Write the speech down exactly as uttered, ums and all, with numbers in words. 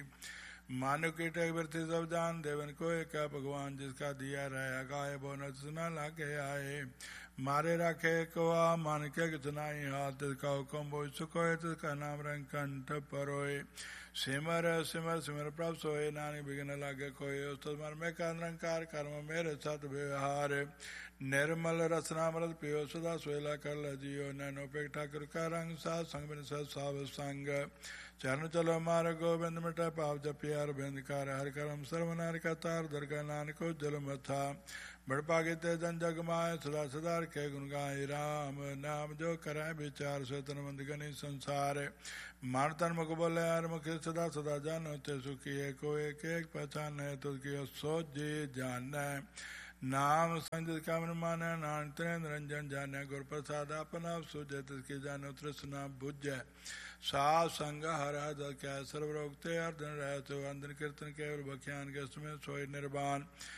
मानव की टेक वृत्ति सब जान देवन को एक भगवान जिसका दिया रहा गाय बोन सुना लागे आए मारे रखे को आ मान के कितनाई हाथ का हुक्म बोझ सुखोए तिसका नाम रंग कंठ परोए सिमर सिमर सिमर प्रभ सोए नानी बिघन लागे कोई उस में का निरंकार कर्म मेरे सत व्यवहार निर्मल रसनामृत पियो सदा सोयला कर जियो नैनो पे ठाकुर का रंग सा संग बिन साव संग चरण चलो मार गोविंद मिटा पाप जपियार बिंद कार हर करम सर्वनार का तार दुर्गा नानक जल मथा बड़पागे ते जन जग माए सदा सदा के गुण गाय राम नाम जो कराए विचार स्वतन मंद गणि संसार मान तन मुख बोले यार मुख सदा सदा जानो ते सुखी है को एक एक पहचान है तुझकी सोच जी जान नाम संग का मन माने नानक निरंजन जाने गुर प्रसाद अपना सुजय तिसकी जानो तृष्णा बुझ सा संग हरा क्या सर्वरोगते अर्धन रह तो अंधन कीर्तन केवल बख्यान के समय सोई निर्वाण